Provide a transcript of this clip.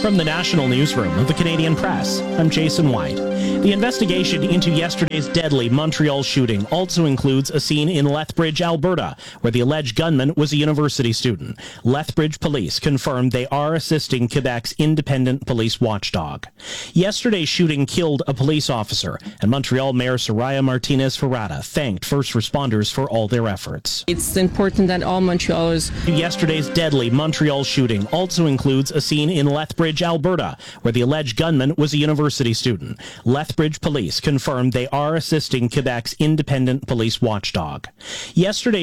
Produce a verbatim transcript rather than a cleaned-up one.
From the National Newsroom of the Canadian Press, I'm Jason White. The investigation into yesterday's deadly Montreal shooting also includes a scene in Lethbridge, Alberta, where the alleged gunman was a university student. Lethbridge police confirmed they are assisting Quebec's independent police watchdog. Yesterday's shooting killed a police officer, and Montreal Mayor Soraya Martinez-Ferrada thanked first responders for all their efforts. It's important that all Montrealers... Yesterday's deadly Montreal shooting also includes a scene in Lethbridge, Alberta, where the alleged gunman was a university student. Lethbridge police confirmed they are assisting Quebec's independent police watchdog. Yesterday,